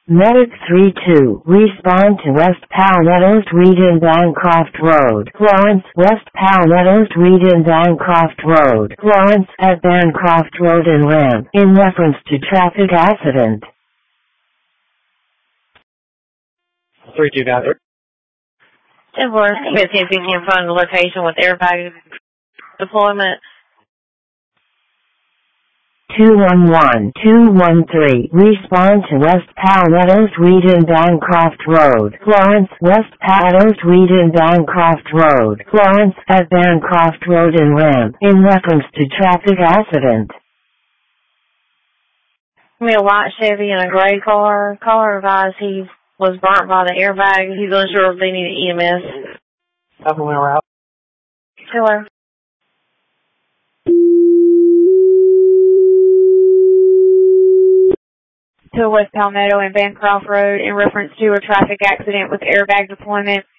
Medic 32, respond to West Palmetto Street in Bancroft Road, Florence, West Palmetto Street in Bancroft Road, Florence, at Bancroft Road and ramp, in reference to traffic accident. 3-2 got it. 10-4, 15 can find the location with airbag deployment. 211-213, respond to West Palmetto Street in Bancroft Road, Florence, West Palmetto Street in Bancroft Road, Florence, at Bancroft Road and ramp, in reference to traffic accident. Me a white Chevy and a gray car. Caller advised he was burnt by the airbag. He's unsure if they need EMS. Definitely around. Killer. To West Palmetto and Bancroft Road in reference to a traffic accident with airbag deployment.